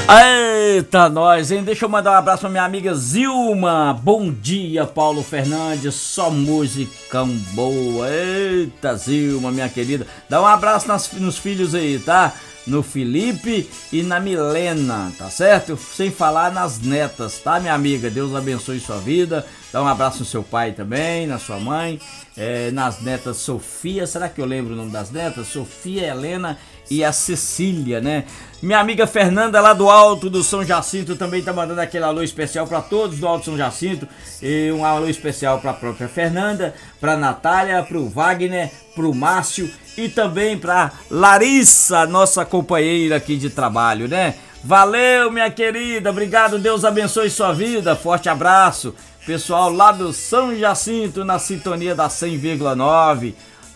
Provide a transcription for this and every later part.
Eita, nós, hein? Deixa eu mandar um abraço pra minha amiga Zilma. Bom dia, Paulo Fernandes. Só musicão boa. Eita, Zilma, minha querida. Dá um abraço nos filhos aí, tá? No Felipe e na Milena, tá certo? Sem falar nas netas, tá, minha amiga? Deus abençoe sua vida. Dá um abraço no seu pai também, na sua mãe. Nas netas Sofia, será que eu lembro o nome das netas? Sofia, Helena e a Cecília, né? Minha amiga Fernanda lá do Alto do São Jacinto também tá mandando aquele alô especial para todos do Alto São Jacinto. E um alô especial para a própria Fernanda, para Natália, pro Wagner, pro Márcio e também para Larissa, nossa companheira aqui de trabalho, né? Valeu, minha querida, obrigado, Deus abençoe sua vida, forte abraço. Pessoal lá do São Jacinto na sintonia da 100,9.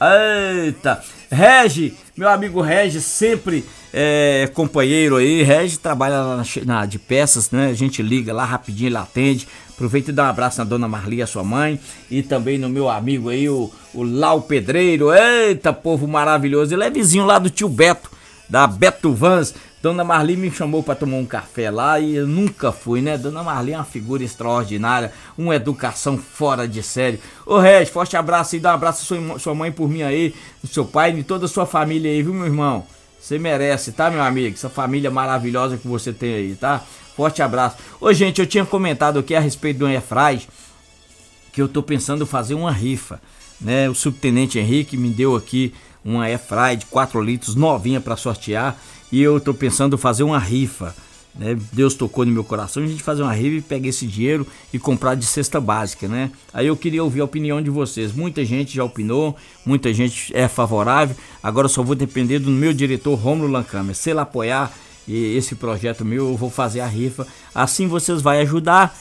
Eita, Regi, meu amigo Regi, sempre companheiro aí. Regi trabalha lá de peças, né? A gente liga lá rapidinho, ele atende. Aproveita e dá um abraço na dona Marli, a sua mãe, e também no meu amigo aí, o Lau Pedreiro. Eita, povo maravilhoso. Ele é vizinho lá do tio Beto, da Beto Vans. Dona Marli me chamou para tomar um café lá e eu nunca fui, né? Dona Marli é uma figura extraordinária, uma educação fora de série. Ô Regis, forte abraço e dá um abraço à sua mãe por mim aí, do seu pai e de toda a sua família aí, viu, meu irmão? Você merece, tá, meu amigo? Essa família maravilhosa que você tem aí, tá? Forte abraço. Ô, gente, eu tinha comentado aqui a respeito do Airfry, que eu tô pensando em fazer uma rifa, né? O subtenente Henrique me deu aqui uma Airfry de 4 litros novinha para sortear. E eu tô pensando em fazer uma rifa, né? Deus tocou no meu coração a gente fazer uma rifa e pegar esse dinheiro e comprar de cesta básica, né? Aí eu queria ouvir a opinião de vocês. Muita gente já opinou, muita gente é favorável. Agora eu só vou depender do meu diretor Rômulo Lancâmara. Se ele apoiar esse projeto meu, eu vou fazer a rifa. Assim vocês vão ajudar,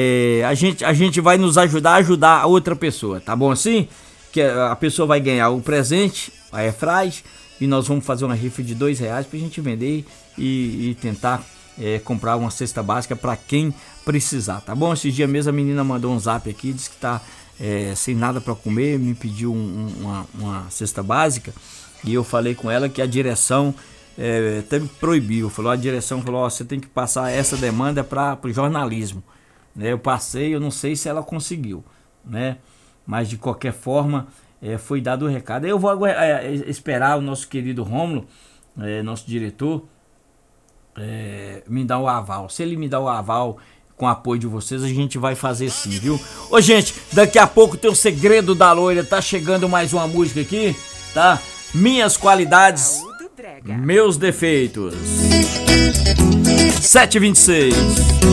a gente vai nos ajudar a ajudar a outra pessoa, tá bom assim? Que a pessoa vai ganhar o presente, a Airfry, e nós vamos fazer uma rifa de R$2 pra gente vender e tentar comprar uma cesta básica para quem precisar, tá bom? Esse dia mesmo a menina mandou um zap aqui, disse que tá sem nada para comer, me pediu uma cesta básica, e eu falei com ela que a direção até me proibiu, a direção falou, você tem que passar essa demanda para o jornalismo, né? Eu passei, eu não sei se ela conseguiu, né? Mas de qualquer forma foi dado o recado. Eu vou esperar o nosso querido Rômulo, nosso diretor, me dar o aval. Se ele me dar o aval com o apoio de vocês, a gente vai fazer sim, viu? Ô, gente, daqui a pouco tem o Segredo da Loira. Tá chegando mais uma música aqui, tá? Minhas qualidades, meus defeitos. 7h26.